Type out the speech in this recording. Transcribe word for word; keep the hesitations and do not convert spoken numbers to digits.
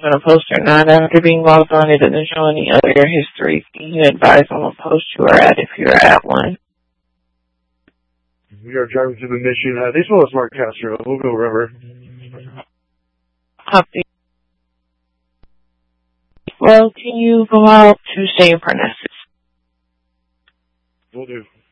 when a post or not. After being logged on, it doesn't show any other history. Can you advise on what post you are at if you're at one? We are driving through the mission. Uh, they spell a smart Castro. We'll go River. Copy. Well, can you go out to Saint Parnassus? Will do.